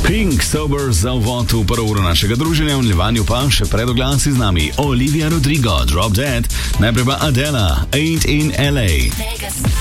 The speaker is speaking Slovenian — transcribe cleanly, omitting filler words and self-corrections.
Pink Sober za uvod v prvo uro našega druženja, v nadaljevanju pa še pred oglasi z nami Olivia Rodrigo, Drop Dead, najprej pa Adela, Ain't in LA.